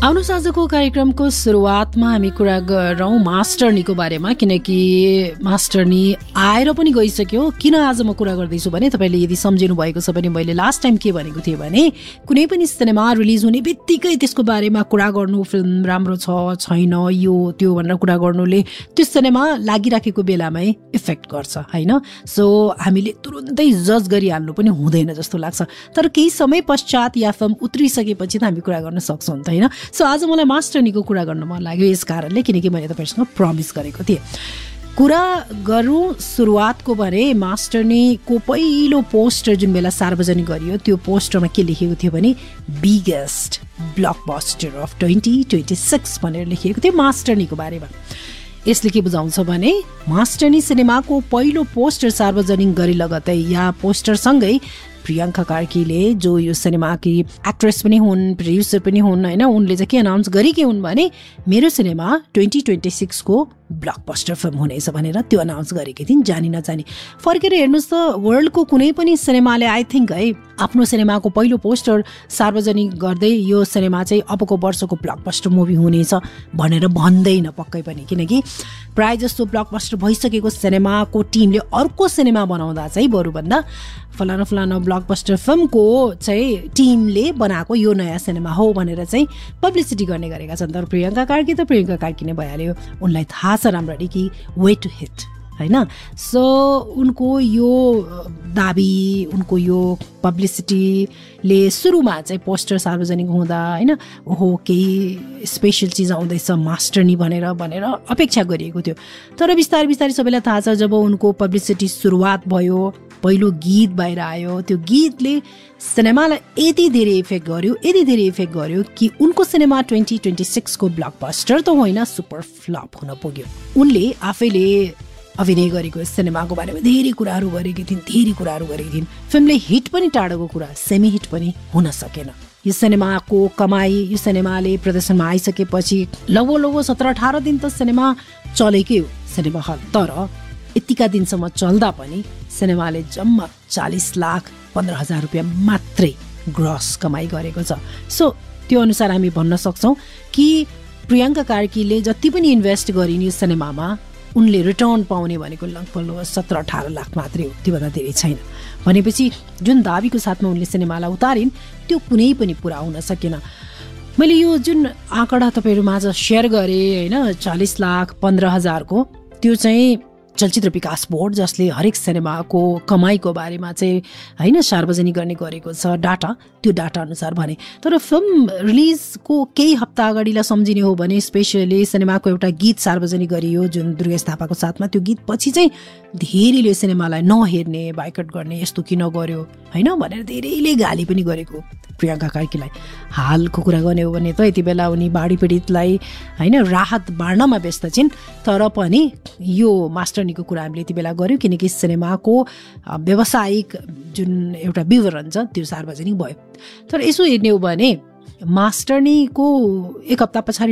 आउनुहोस् आजको कार्यक्रमको सुरुवातमा हामी कुरा गरौँ मास्टरनीको बारेमा, किनकि मास्टरनी आएर पनि गइसक्यो। किन आज म कुरा गर्दैछु भने तपाईँले यदि सम्झिनु भएको छ भने मैले लास्ट टाइम के भनेको थिएँ भने कुनै पनि सिनेमा रिलिज हुने बित्तिकै त्यसको बारेमा कुरा गर्नु, फिल्म राम्रो छ छैन यो त्यो भनेर कुरा गर्नुले त्यो सिनेमा लागिराखेको बेलामै इफेक्ट गर्छ होइन। सो हामीले तुरुन्तै जज गरिहाल्नु पनि हुँदैन जस्तो लाग्छ, तर केही समय पश्चात या फिल्म उत्रिसकेपछि त हामी कुरा गर्न सक्छौँ नि त होइन। सो आज मलाई मास्टरनीको कुरा गर्न मन लाग्यो यस कारणले, किनकि मैले तपाईँसँग प्रमिस गरेको थिएँ। कुरा गरौँ सुरुवातको भने मास्टरनीको पहिलो पोस्टर जुन बेला सार्वजनिक गरियो त्यो पोस्टरमा के लेखेको थियो भने बिगेस्ट ब्लकबस्टर अफ 2026 भनेर लेखिएको थियो मास्टरनीको बारेमा। यसले के बुझाउँछ भने मास्टरनी सिनेमाको पहिलो पोस्टर सार्वजनिक गरी लगतै या पोस्टरसँगै प्रियङ्का कार्कीले जो यो सिनेमाकी एक्ट्रेस पनि हुन्, प्रोड्युसर पनि हुन् होइन, उनले चाहिँ के अनाउन्स गरेकी हुन् भने मेरो सिनेमा 2026 को ब्लकबस्टर फिल्म हुनेछ भनेर त्यो अनाउन्स गरेकी थिइन्। जानी नजानी फर्केर हेर्नुहोस् त वर्ल्डको कुनै पनि सिनेमाले आई थिङ्क है आफ्नो सिनेमाको पहिलो पोस्टर सार्वजनिक गर्दै यो सिनेमा चाहिँ अबको वर्षको ब्लकबस्टर मुभी हुनेछ भनेर भन्दैन पक्कै पनि, किनकि प्रायः जस्तो ब्लकबस्टर भइसकेको सिनेमाको टिमले अर्को सिनेमा बनाउँदा चाहिँ बरुभन्दा फलाना फलाना ब्लकबस्टर फिल्मको चाहिँ टिमले बनाएको यो नयाँ सिनेमा हो भनेर चाहिँ पब्लिसिटी गर्ने गरेका छन्। तर प्रियङ्का कार्की त प्रियङ्का कार्की नै भइहाल्यो, उनलाई थाहा छ राम्ररी कि वे टु हिट होइन। सो उनको यो दाबी, उनको यो पब्लिसिटीले सुरुमा चाहिँ पोस्टर सार्वजनिक हुँदा होइन ओहो केही स्पेसल चिज आउँदैछ मास्टरनी भनेर अपेक्षा गरिएको थियो। तर बिस्तारै बिस्तारै सबैलाई थाहा छ जब उनको पब्लिसिटी सुरुवात भयो, पहिलो गीत बाहिर आयो, त्यो गीतले सिनेमालाई यति धेरै इफेक्ट गर्यो कि उनको सिनेमा 2026 को ब्लकबस्टर त होइन सुपर फ्लप हुन पुग्यो। उनले आफैले अभिनय गरेको सिनेमाको बारेमा धेरै कुराहरू गरेकी थिइन्। फिल्मले हिट पनि टाढोको कुरा, सेमी हिट पनि हुन सकेन। यो सिनेमाको कमाई, यो सिनेमाले प्रदर्शनमा आइसकेपछि लगभग 17-18 दिन त सिनेमा चलेकै हो सिनेमा हल, तर यतिका दिनसम्म चल्दा पनि सिनेमाले जम्मा 40,15,000 रुपियाँ मात्रै ग्रस कमाई गरेको छ। सो त्यो अनुसार हामी भन्न सक्छौँ कि प्रियङ्का कार्कीले जति पनि इन्भेस्ट गरिन् यो सिनेमामा उनले रिटर्न पाउने भनेको लगभग 17-18 लाख मात्रै हो, त्योभन्दा धेरै छैन। भनेपछि जुन दाबीको साथमा उनले सिनेमालाई उतारिन् त्यो कुनै पनि पुरा हुन सकेन। मैले यो जुन आँकडा तपाईँहरू माझ सेयर गरेँ होइन 40,15,000 को, त्यो चाहिँ चलचित्र विकास बोर्ड जसले हरेक सिनेमाको कमाईको बारेमा चाहिँ होइन सार्वजनिक गर्ने गरेको छ डाटा, त्यो डाटा अनुसार भने। तर फिल्म रिलिजको केही हप्ता अगाडिलाई सम्झिने हो भने स्पेसली सिनेमाको एउटा गीत सार्वजनिक गरियो जुन दुर्गेश थापाको साथमा, त्यो गीत पछि चाहिँ धेरैले सिनेमालाई नहेर्ने, बाइकट गर्ने, यस्तो किन गर्यो होइन भनेर धेरैले गाली पनि गरेको प्रियङ्का कार्कीलाई। हालको कुरा गर्ने हो भने त यति बेला उनी बाढी पीडितलाई होइन राहत बाँड्नमा व्यस्त छिन्, तर पनि यो मास्टरनीको कुरा हामीले यति बेला गऱ्यौँ किनकि सिनेमाको व्यावसायिक जुन एउटा विवरण छ त्यो सार्वजनिक भयो। तर यसो हेर्ने हो भने मास्टरनीको एक हप्ता पछाडि